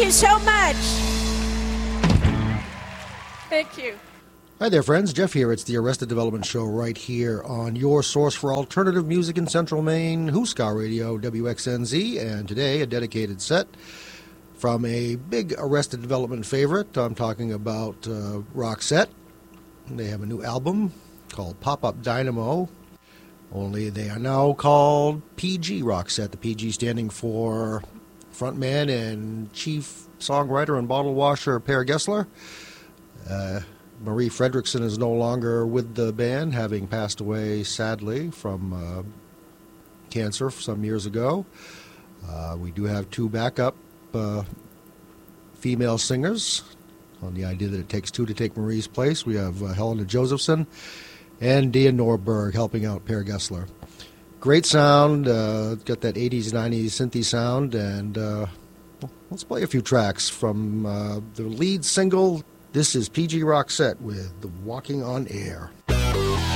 you so much. Thank you. Hi there, friends. Jeff here. It's the Arrested Development Show right here on your source for alternative music in Central Maine, Huskar Radio, WXNZ, and today a dedicated set from a big Arrested Development favorite. I'm talking about Roxette. They have a new album called Pop-Up Dynamo, only they are now called PG Roxette, the PG standing for frontman and chief songwriter and bottle washer Per Gessler. Marie Fredrickson is no longer with the band, having passed away, sadly, from cancer some years ago. We do have two backup female singers, on the idea that it takes two to take Marie's place. We have Helena Josephson and Dia Norberg helping out Per Gessler. Great sound, got that 80s, 90s synthy sound, and let's play a few tracks from the lead single. This is PG Roxette with the Walking on Air.